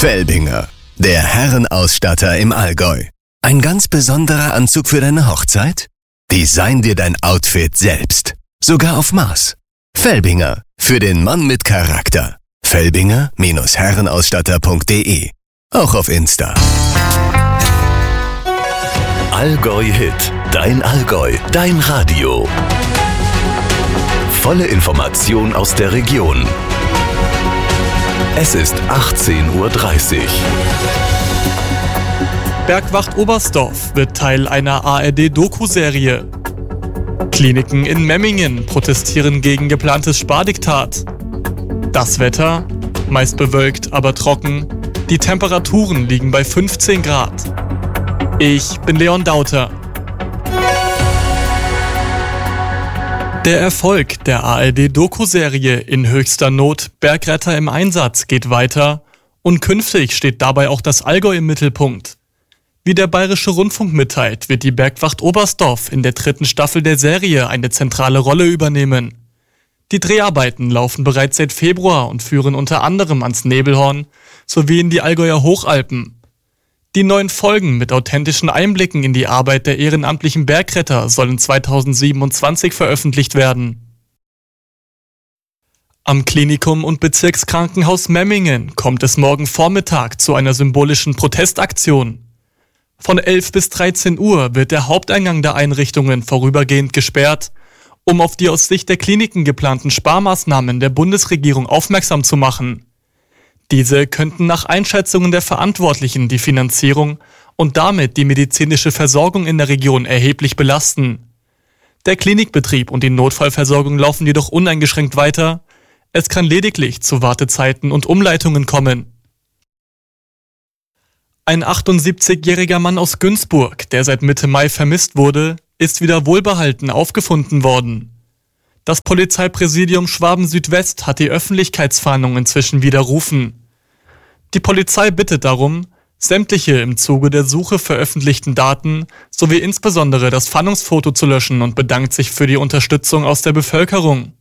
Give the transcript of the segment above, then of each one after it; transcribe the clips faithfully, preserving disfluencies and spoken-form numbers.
Felbinger, der Herrenausstatter im Allgäu. Ein ganz besonderer Anzug für deine Hochzeit? Design dir dein Outfit selbst. Sogar auf Maß. Felbinger, für den Mann mit Charakter. Felbinger Herrenausstatter punkt de. Auch auf Insta. Allgäu Hit. Dein Allgäu. Dein Radio. Volle Information aus der Region. Es ist achtzehn Uhr dreißig. Bergwacht Oberstdorf wird Teil einer A R D-Doku-Serie. Kliniken in Memmingen protestieren gegen geplantes Spardiktat. Das Wetter? Meist bewölkt, aber trocken. Die Temperaturen liegen bei fünfzehn Grad. Ich bin Leon Dauter. Der Erfolg der A R D-Doku-Serie In höchster Not – Bergretter im Einsatz geht weiter und künftig steht dabei auch das Allgäu im Mittelpunkt. Wie der Bayerische Rundfunk mitteilt, wird die Bergwacht Oberstdorf in der dritten Staffel der Serie eine zentrale Rolle übernehmen. Die Dreharbeiten laufen bereits seit Februar und führen unter anderem ans Nebelhorn sowie in die Allgäuer Hochalpen. Die neuen Folgen mit authentischen Einblicken in die Arbeit der ehrenamtlichen Bergretter sollen zweitausendsiebenundzwanzig veröffentlicht werden. Am Klinikum und Bezirkskrankenhaus Memmingen kommt es morgen Vormittag zu einer symbolischen Protestaktion. Von elf bis dreizehn Uhr wird der Haupteingang der Einrichtungen vorübergehend gesperrt, um auf die aus Sicht der Kliniken geplanten Sparmaßnahmen der Bundesregierung aufmerksam zu machen. Diese könnten nach Einschätzungen der Verantwortlichen die Finanzierung und damit die medizinische Versorgung in der Region erheblich belasten. Der Klinikbetrieb und die Notfallversorgung laufen jedoch uneingeschränkt weiter. Es kann lediglich zu Wartezeiten und Umleitungen kommen. Ein achtundsiebzigjähriger Mann aus Günzburg, der seit Mitte Mai vermisst wurde, ist wieder wohlbehalten aufgefunden worden. Das Polizeipräsidium Schwaben-Südwest hat die Öffentlichkeitsfahndung inzwischen widerrufen. Die Polizei bittet darum, sämtliche im Zuge der Suche veröffentlichten Daten sowie insbesondere das Fahndungsfoto zu löschen und bedankt sich für die Unterstützung aus der Bevölkerung.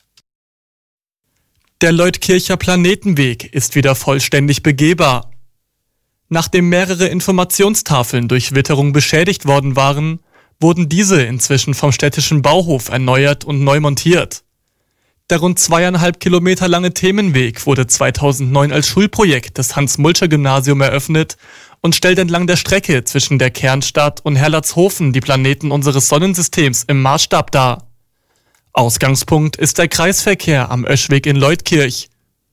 Der Leutkircher Planetenweg ist wieder vollständig begehbar. Nachdem mehrere Informationstafeln durch Witterung beschädigt worden waren, wurden diese inzwischen vom städtischen Bauhof erneuert und neu montiert. Der rund zweieinhalb Kilometer lange Themenweg wurde zweitausendneun als Schulprojekt des Hans-Mulscher-Gymnasium eröffnet und stellt entlang der Strecke zwischen der Kernstadt und Herrlatzhofen die Planeten unseres Sonnensystems im Maßstab dar. Ausgangspunkt ist der Kreisverkehr am Oeschweg in Leutkirch.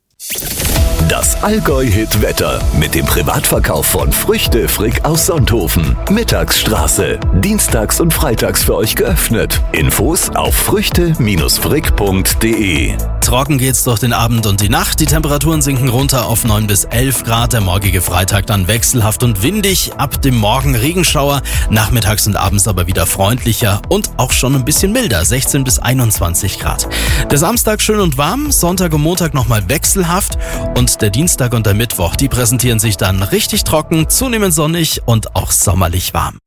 Das Allgäu-Hit-Wetter mit dem Privatverkauf von Früchte Frick aus Sonthofen. Mittagsstraße. Dienstags und freitags für euch geöffnet. Infos auf früchte Frick punkt de. Trocken geht's durch den Abend und die Nacht. Die Temperaturen sinken runter auf neun bis elf Grad. Der morgige Freitag dann wechselhaft und windig. Ab dem Morgen Regenschauer. Nachmittags und abends aber wieder freundlicher und auch schon ein bisschen milder. sechzehn bis einundzwanzig Grad. Der Samstag schön und warm. Sonntag und Montag nochmal wechselhaft. Und der Dienstag und der Mittwoch, die präsentieren sich dann richtig trocken, zunehmend sonnig und auch sommerlich warm.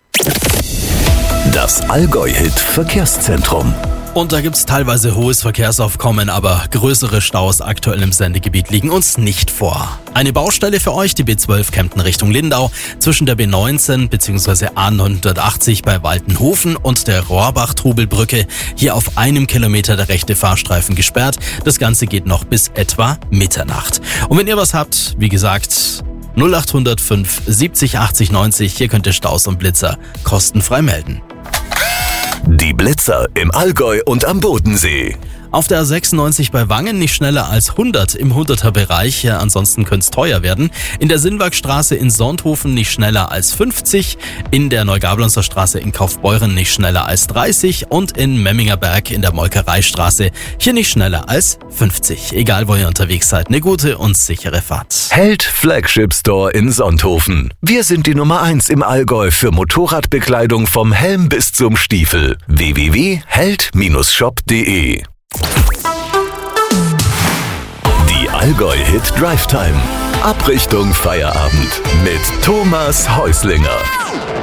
Das Allgäu-Hit Verkehrszentrum. Und da gibt's teilweise hohes Verkehrsaufkommen, aber größere Staus aktuell im Sendegebiet liegen uns nicht vor. Eine Baustelle für euch, die B zwölf Kempten Richtung Lindau, zwischen der B neunzehn bzw. A neunhundertachtzig bei Waltenhofen und der Rohrbach-Trubelbrücke. Hier auf einem Kilometer der rechte Fahrstreifen gesperrt. Das Ganze geht noch bis etwa Mitternacht. Und wenn ihr was habt, wie gesagt, null acht null null fünf siebzig achtzig neunzig, hier könnt ihr Staus und Blitzer kostenfrei melden. Die Blitzer im Allgäu und am Bodensee. Auf der A sechsundneunzig bei Wangen nicht schneller als hundert im hunderter Bereich, ja, ansonsten könnte es teuer werden. In der Sinnwagstraße in Sonthofen nicht schneller als fünfzig, in der Neugablonzer Straße in Kaufbeuren nicht schneller als dreißig und in Memmingerberg in der Molkereistraße hier nicht schneller als fünfzig. Egal wo ihr unterwegs seid, eine gute und sichere Fahrt. Held Flagship Store in Sonthofen. Wir sind die Nummer eins im Allgäu für Motorradbekleidung vom Helm bis zum Stiefel. w w w punkt held shop punkt de. Die Allgäu-Hit Drive Time. Ab Richtung Feierabend mit Thomas Häuslinger.